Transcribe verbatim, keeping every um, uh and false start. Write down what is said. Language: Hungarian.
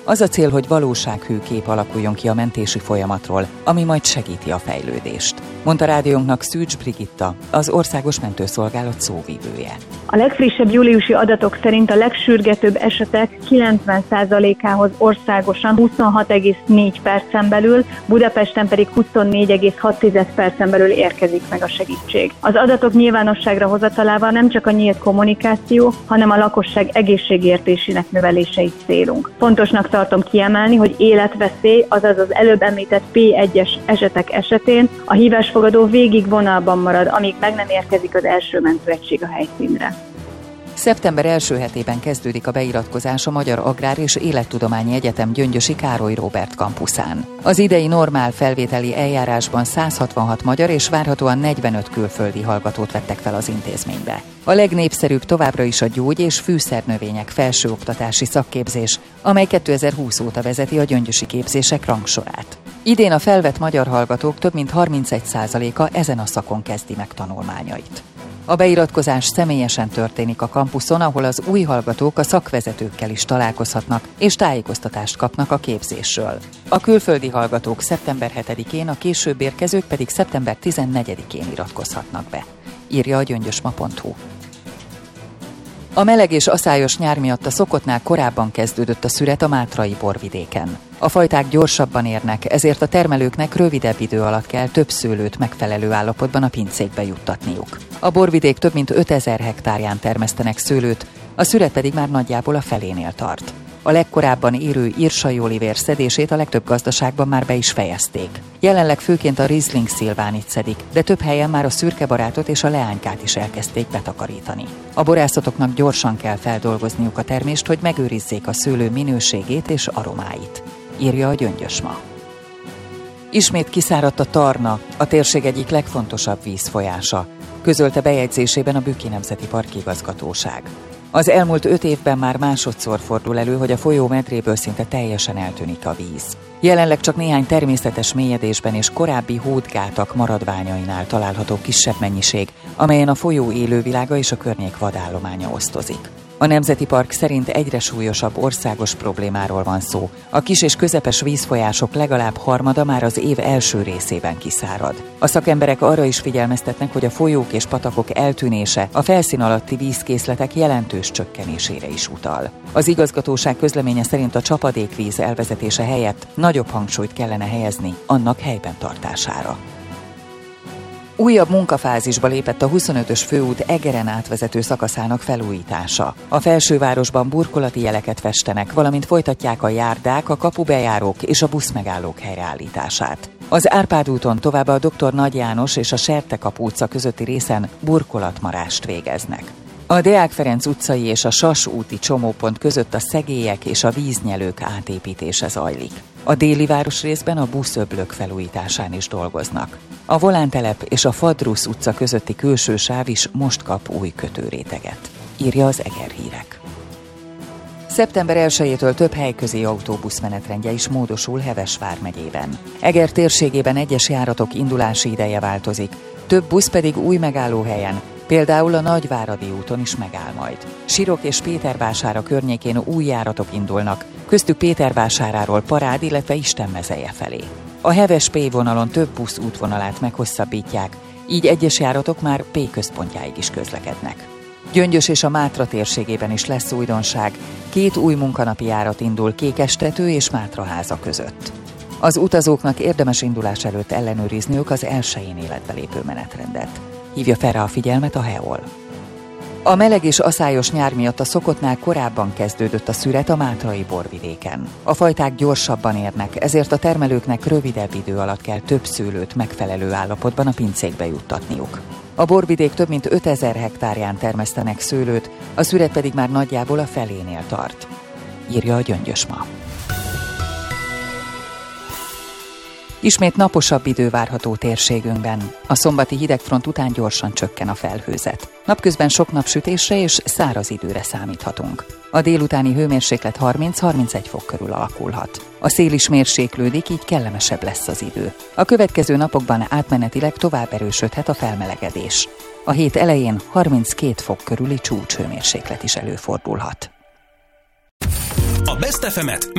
Az a cél, hogy valósághű-kép alakuljon ki a mentési folyamatról, ami majd segíti a fejlődést, mondta rádiónknak Szűcs Brigitta, az Országos Mentőszolgálat szóvivője. A legfrissebb júliusi adatok szerint a legsürgetőbb esetek kilencven százalékához országosan huszonhat egész négy percen belül, Budapesten pedig huszonnégy egész hat percen belül érkezik meg a segítség. Az adatok nyilvánosságra hozatalával nem csak a nyílt kommunikáció, hanem a lakosság egészségértésének növelése is célunk. Fontosnak tartom kiemelni, hogy életveszély, azaz az előbb említett pé egyes esetek esetén a hívásfogadó végig vonalban marad, amíg meg nem érkezik az első mentőegység a helyszínre. Szeptember első hetében kezdődik a beiratkozás a Magyar Agrár és Élettudományi Egyetem Gyöngyösi Károly Róbert kampuszán. Az idei normál felvételi eljárásban száz hatvanhat magyar és várhatóan negyvenöt külföldi hallgatót vettek fel az intézménybe. A legnépszerűbb továbbra is a gyógy- és fűszernövények felsőoktatási szakképzés, amely kétezer-húsz óta vezeti a gyöngyösi képzések rangsorát. Idén a felvett magyar hallgatók több mint harmincegy százaléka ezen a szakon kezdi meg tanulmányait. A beiratkozás személyesen történik a kampuszon, ahol az új hallgatók a szakvezetőkkel is találkozhatnak és tájékoztatást kapnak a képzésről. A külföldi hallgatók szeptember hetedikén, a később érkezők pedig szeptember tizennegyedikén iratkozhatnak be, írja a gyöngyösma pont hu. A meleg és aszályos nyár miatt a szokottnál korábban kezdődött a szüret a mátrai borvidéken. A fajták gyorsabban érnek, ezért a termelőknek rövidebb idő alatt kell több szőlőt megfelelő állapotban a pincékbe juttatniuk. A borvidék több mint ötezer hektárján termesztenek szőlőt, a szüret pedig már nagyjából a felénél tart. A legkorábban érő írsai olivér szedését a legtöbb gazdaságban már be is fejezték. Jelenleg főként a Riesling szilvánit szedik, de több helyen már a szürkebarátot és a leánykát is elkezdték betakarítani. A borászatoknak gyorsan kell feldolgozniuk a termést, hogy megőrizzék a szőlő minőségét és aromáit, írja a Gyöngyösma. Ismét kiszáradt a Tarna, a térség egyik legfontosabb vízfolyása, közölte bejegyzésében a Bükki Nemzeti Park igazgatóság. Az elmúlt öt évben már másodszor fordul elő, hogy a folyó medréből szinte teljesen eltűnik a víz. Jelenleg csak néhány természetes mélyedésben és korábbi hódgátak maradványainál található kisebb mennyiség, amelyen a folyó élővilága és a környék vadállománya osztozik. A Nemzeti Park szerint egyre súlyosabb országos problémáról van szó. A kis és közepes vízfolyások legalább harmada már az év első részében kiszárad. A szakemberek arra is figyelmeztetnek, hogy a folyók és patakok eltűnése a felszín alatti vízkészletek jelentős csökkenésére is utal. Az igazgatóság közleménye szerint a csapadékvíz elvezetése helyett nagyobb hangsúlyt kellene helyezni annak helyben tartására. Újabb munkafázisba lépett a huszonötös főút Egeren átvezető szakaszának felújítása. A felsővárosban burkolati jeleket festenek, valamint folytatják a járdák, a kapubejárók és a buszmegállók helyreállítását. Az Árpád úton továbbá a doktor Nagy János és a Sertekapu utca közötti részen burkolatmarást végeznek. A Deák Ferenc utcai és a Sas úti csomópont között a szegélyek és a víznyelők átépítése zajlik. A déli városrészben a buszöblök felújításán is dolgoznak. A Volántelep és a Fadrusz utca közötti külső sáv is most kap új kötőréteget, írja az Eger Hírek. Szeptember elsejétől több helyközi autóbusz menetrendje is módosul Heves vármegyében. Eger térségében egyes járatok indulási ideje változik, több busz pedig új megállóhelyen, például a Nagyváradi úton is megáll majd. Sirok és Pétervására környékén új járatok indulnak, köztük Pétervásáráról Parád, illetve Istenmezeje felé. A Heves P vonalon több busz útvonalát meghosszabbítják, így egyes járatok már P központjáig is közlekednek. Gyöngyös és a Mátra térségében is lesz újdonság, két új munkanapi járat indul Kékestető és Mátraháza között. Az utazóknak érdemes indulás előtt ellenőrizniük az elsején életbe lépő menetrendet, hívja fel rá a figyelmet a Heol. A meleg és aszályos nyár miatt a szokottnál korábban kezdődött a szüret a mátrai borvidéken. A fajták gyorsabban érnek, ezért a termelőknek rövidebb idő alatt kell több szőlőt megfelelő állapotban a pincékbe juttatniuk. A borvidék több mint ötezer hektárján termesztenek szőlőt, a szüret pedig már nagyjából a felénél tart, írja a Gyöngyösma. Ismét naposabb idő várható térségünkben. A szombati hidegfront után gyorsan csökken a felhőzet. Napközben sok napsütésre és száraz időre számíthatunk. A délutáni hőmérséklet harminc-harmincegy fok körül alakulhat. A szél is mérséklődik, így kellemesebb lesz az idő. A következő napokban átmenetileg tovább erősödhet a felmelegedés. A hét elején harminckét fok körüli csúcshőmérséklet is előfordulhat. A Best ef emet